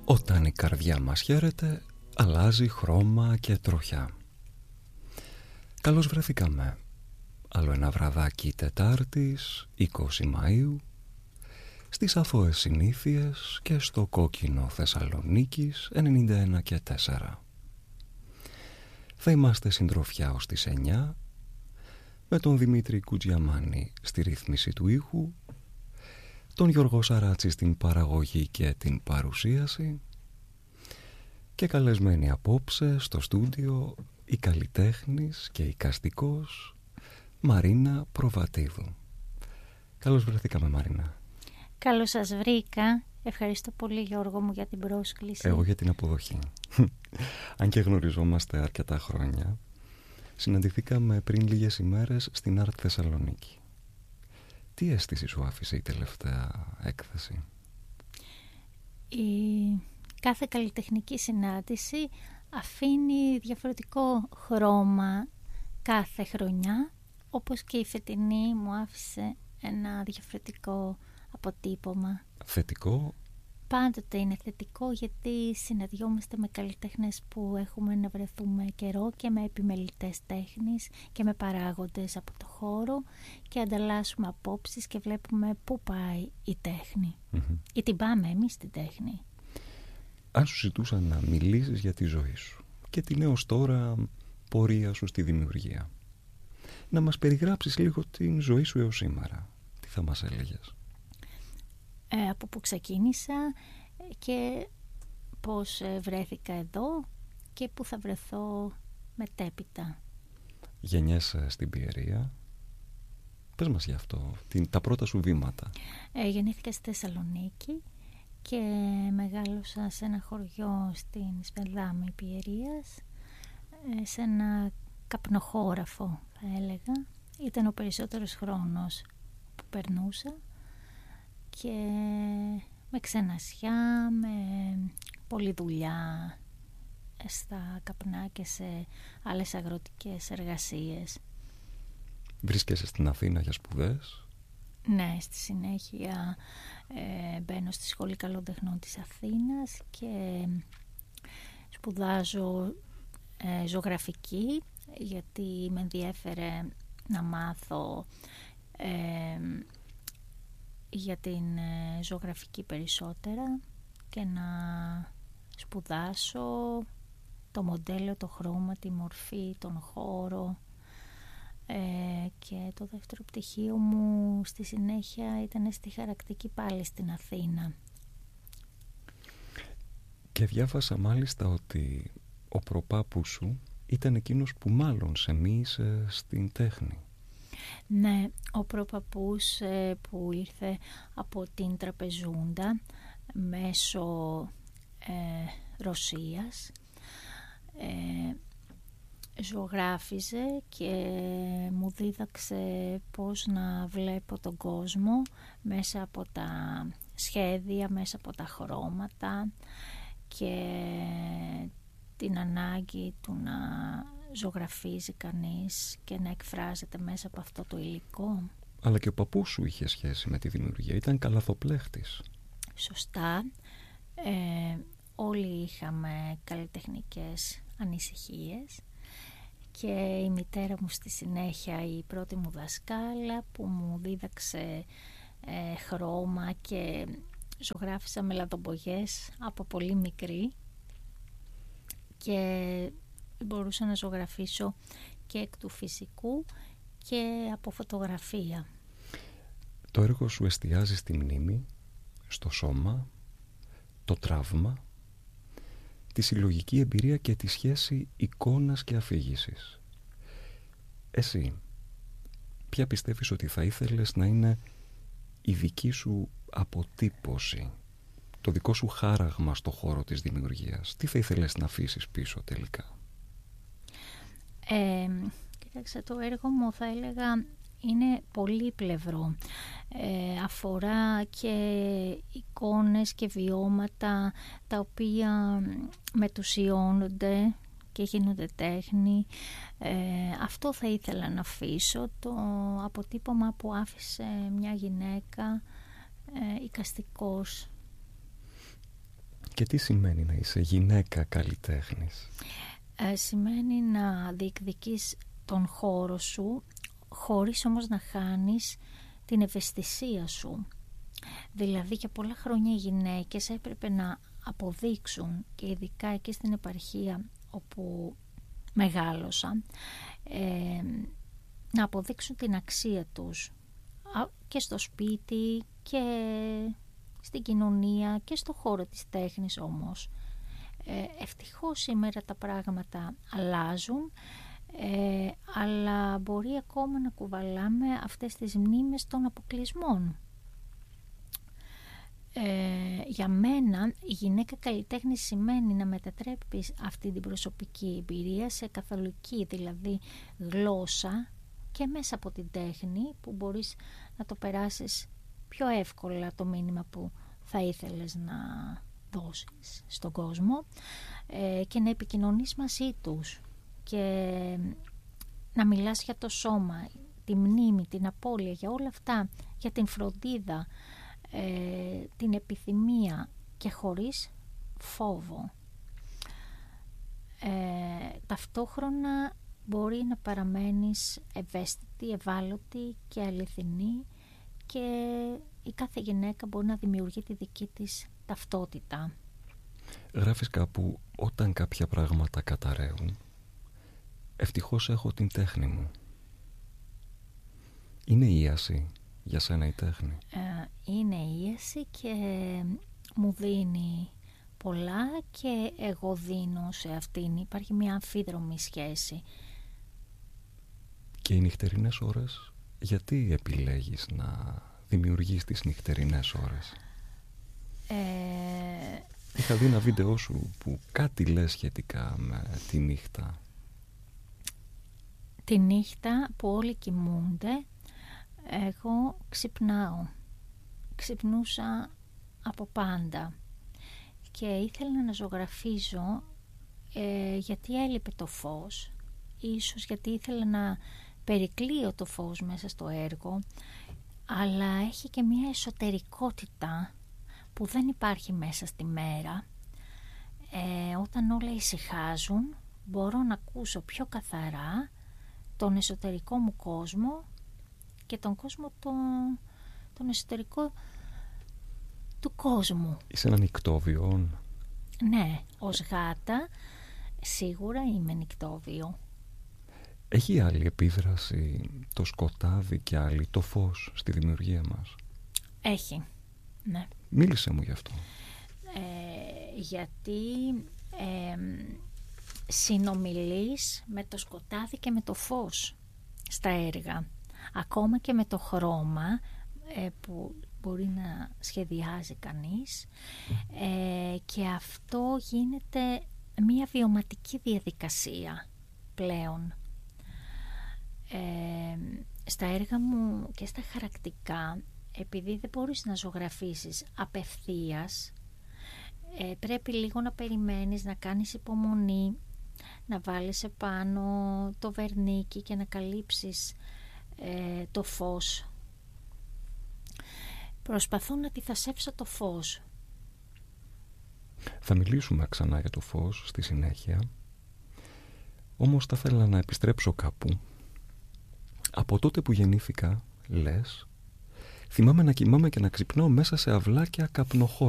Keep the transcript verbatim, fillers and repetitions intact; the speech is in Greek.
Όταν η καρδιά μας χαίρεται, αλλάζει χρώμα και τροχιά. Καλώς βρεθήκαμε. Άλλο ένα βραδάκι Τετάρτης, είκοσι Μαΐου, στις αθώες συνήθειες και στο κόκκινο Θεσσαλονίκης ενενήντα ένα και τέσσερα. Θα είμαστε συντροφιά ως τις εννιά, με τον Δημήτρη Κουτζιαμάνη στη ρύθμιση του ήχου, τον Γιώργο Σαράτση στην παραγωγή και την παρουσίαση και καλεσμένη απόψε στο στούντιο η καλλιτέχνης και εικαστικός Μαρίνα Προβατίδου. Καλώς βρεθήκαμε, Μαρίνα. Καλώς σας βρήκα. Ευχαριστώ πολύ, Γιώργο μου, για την πρόσκληση. Εγώ για την αποδοχή. Αν και γνωριζόμαστε αρκετά χρόνια, συναντηθήκαμε πριν λίγες ημέρες στην Art Θεσσαλονίκη. Τι αίσθηση σου άφησε η τελευταία έκθεση? Η κάθε καλλιτεχνική συνάντηση αφήνει διαφορετικό χρώμα κάθε χρονιά, όπως και η φετινή μου άφησε ένα διαφορετικό αποτύπωμα. Θετικό? Πάντοτε είναι θετικό, γιατί συναντιόμαστε με καλλιτέχνες που έχουμε να βρεθούμε καιρό και με επιμελητές τέχνης και με παράγοντες από το χώρο και ανταλλάσσουμε απόψεις και βλέπουμε πού πάει η τέχνη mm-hmm. ή την πάμε εμείς την τέχνη. Αν σου ζητούσαν να μιλήσεις για τη ζωή σου και την έως τώρα πορεία σου στη δημιουργία, να μας περιγράψεις λίγο την ζωή σου έως σήμερα, τι θα μας έλεγες? Ε, από που ξεκίνησα και πώς βρέθηκα εδώ και που θα βρεθώ μετέπειτα. Γεννιέσαι στην Πιερία. Πες μας γι' αυτό, την, τα πρώτα σου βήματα. Ε, γεννήθηκα στη Θεσσαλονίκη και μεγάλωσα σε ένα χωριό στην Σπενδάμη Πιερίας, ε, σε ένα καπνοχώραφο θα έλεγα. Ήταν ο περισσότερος χρόνος που περνούσα και με ξενασιά, με πολλή δουλειά στα καπνά και σε άλλες αγροτικές εργασίες. Βρίσκεσαι στην Αθήνα για σπουδές? Ναι, στη συνέχεια ε, μπαίνω στη Σχολή Καλών Τεχνών της Αθήνας και σπουδάζω ε, ζωγραφική, γιατί με ενδιέφερε να μάθω ε, για την ε, ζωγραφική περισσότερα και να σπουδάσω το μοντέλο, το χρώμα, τη μορφή, τον χώρο, ε, και το δεύτερο πτυχίο μου στη συνέχεια ήταν στη χαρακτική πάλι στην Αθήνα. Και διάβασα μάλιστα ότι ο προπάπους σου ήταν εκείνος που μάλλον σε μοίησε στην τέχνη. Ναι, ο προπαππούς ε, που ήρθε από την Τραπεζούντα μέσω ε, Ρωσίας, ε, ζωγράφιζε και μου δίδαξε πώς να βλέπω τον κόσμο μέσα από τα σχέδια, μέσα από τα χρώματα και την ανάγκη του να ζωγραφίζει κανείς και να εκφράζεται μέσα από αυτό το υλικό. Αλλά και ο παππούς σου είχε σχέση με τη δημιουργία, ήταν καλαθοπλέχτης. Σωστά. Ε, όλοι είχαμε καλλιτεχνικές ανησυχίες και η μητέρα μου στη συνέχεια, η πρώτη μου δασκάλα που μου δίδαξε ε, χρώμα και ζωγράφισα με λαδομπογιές από πολύ μικρή και μπορούσα να ζωγραφίσω και εκ του φυσικού και από φωτογραφία. Το έργο σου εστιάζει στη μνήμη, στο σώμα, το τραύμα, τη συλλογική εμπειρία και τη σχέση εικόνας και αφήγησης. Εσύ, ποια πιστεύεις ότι θα ήθελες να είναι η δική σου αποτύπωση, το δικό σου χάραγμα στο χώρο της δημιουργίας? Τι θα ήθελες να αφήσεις πίσω τελικά? Ε, κοίταξε, το έργο μου θα έλεγα είναι πολύπλευρο. Ε, αφορά και εικόνες και βιώματα τα οποία μετουσιώνονται και γίνονται τέχνη. Ε, αυτό θα ήθελα να αφήσω, το αποτύπωμα που άφησε μια γυναίκα ε, εικαστικός. Και τι σημαίνει να είσαι γυναίκα καλλιτέχνης? Ε, σημαίνει να διεκδικείς τον χώρο σου, χωρίς όμως να χάνεις την ευαισθησία σου. Δηλαδή για πολλά χρόνια οι γυναίκες έπρεπε να αποδείξουν, και ειδικά εκεί στην επαρχία όπου μεγάλωσα, ε, να αποδείξουν την αξία τους και στο σπίτι και στην κοινωνία και στο χώρο της τέχνης. Όμως ε, ευτυχώς σήμερα τα πράγματα αλλάζουν, ε, αλλά μπορεί ακόμα να κουβαλάμε αυτές τις μνήμες των αποκλεισμών. Ε, για μένα η γυναίκα καλλιτέχνη σημαίνει να μετατρέπεις αυτή την προσωπική εμπειρία σε καθολική, δηλαδή γλώσσα, και μέσα από την τέχνη που μπορείς να το περάσεις πιο εύκολα το μήνυμα που θα ήθελες να δώσεις στον κόσμο, ε, και να επικοινωνείς μαζί τους και να μιλάς για το σώμα, τη μνήμη, την απώλεια, για όλα αυτά, για την φροντίδα, ε, την επιθυμία, και χωρίς φόβο. Ε, ταυτόχρονα μπορεί να παραμένεις ευαίσθητη, ευάλωτη και αληθινή, και η κάθε γυναίκα μπορεί να δημιουργεί τη δική της ταυτότητα. Γράφεις κάπου, όταν κάποια πράγματα καταραίουν, ευτυχώς έχω την τέχνη μου. Είναι ίαση για σένα η τέχνη? Ε, είναι ίαση και μου δίνει πολλά και εγώ δίνω σε αυτήν. Υπάρχει μια αμφίδρομη σχέση. Και οι νυχτερινές ώρες, γιατί επιλέγεις να δημιουργείς τις νυχτερινές ώρες? Ε... Είχα δει ένα βίντεο σου που κάτι λες σχετικά με τη νύχτα. Τη νύχτα που όλοι κοιμούνται, εγώ ξυπνάω. Ξυπνούσα από πάντα και ήθελα να ζωγραφίζω, ε, γιατί έλειπε το φως, ίσως γιατί ήθελα να περικλείω το φως μέσα στο έργο, αλλά έχει και μια εσωτερικότητα που δεν υπάρχει μέσα στη μέρα. Ε, όταν όλα ησυχάζουν, μπορώ να ακούσω πιο καθαρά τον εσωτερικό μου κόσμο και τον κόσμο τον, τον εσωτερικό του κόσμου. Είσαι ένα νυκτόβιο? Ναι, ως γάτα σίγουρα είμαι νυκτόβιο. Έχει άλλη επίδραση το σκοτάδι και άλλη το φως στη δημιουργία μας? Έχει, ναι. Μίλησε μου γι' αυτό. Ε, γιατί ε, συνομιλείς με το σκοτάδι και με το φως στα έργα. Ακόμα και με το χρώμα, ε, που μπορεί να σχεδιάζει κανείς, ε, και αυτό γίνεται μια βιωματική διαδικασία πλέον. Ε, στα έργα μου και στα χαρακτικά, επειδή δεν μπορείς να ζωγραφίσεις απευθείας, ε, πρέπει λίγο να περιμένεις, να κάνεις υπομονή, να βάλεις επάνω το βερνίκι και να καλύψεις ε, το φως. Προσπαθώ να αντιθασέψω το φως. Θα μιλήσουμε ξανά για το φως στη συνέχεια. Όμως θα ήθελα να επιστρέψω κάπου. Από τότε που γεννήθηκα, λες, θυμάμαι να κοιμάμαι και να ξυπνάω μέσα σε αυλάκια καπνοχώρων.